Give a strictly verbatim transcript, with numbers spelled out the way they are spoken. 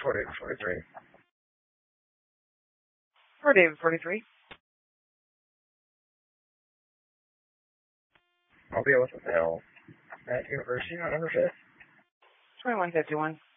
for David forty-three. For David forty-three. I'll be with the mail at University on number fifth. twenty-one fifty-one.